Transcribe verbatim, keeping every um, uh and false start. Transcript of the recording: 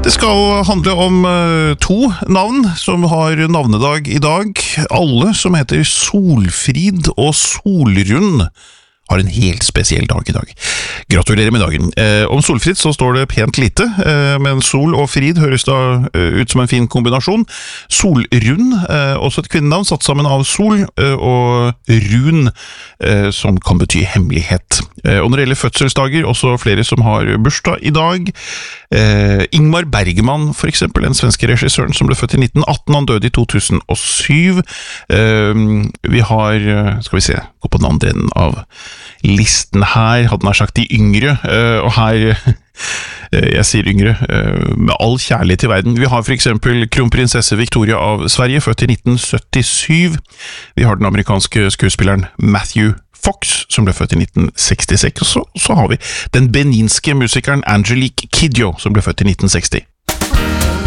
Det skal handle om uh, to navn som har navnedag i dag. Alle som heter Solfrid og Solrun har en helt spesiell dag i dag. Gratulerer med dagen. Eh, om Solfrid så står det pent lite, eh, men Sol og Frid høres da eh, ut som en fin kombinasjon. Solrun, eh, også et kvinnenavn satt sammen av Sol eh, og Run, eh, som kan bety hemmelighet. Eh, og når det gjelder fødselsdager, også flere som har bursdag i dag. Eh, Ingmar Bergman, for eksempel, den svenske regissøren som ble født i nitten atten, han døde i to tusen og syv. Eh, vi har, skal vi se, gå på den andre enden av listen her, hadde han sagt de yngre, og her, jeg sier yngre, med all kjærlighet til verden. Vi har for eksempel kronprinsesse Victoria av Sverige, født i nitten syttisyv. Vi har den amerikanske skuespilleren Matthew Fox, som ble født i nitten sekstiseks, og så, så har vi den beninske musikeren Angelique Kidjo, som ble født i nitten seksti.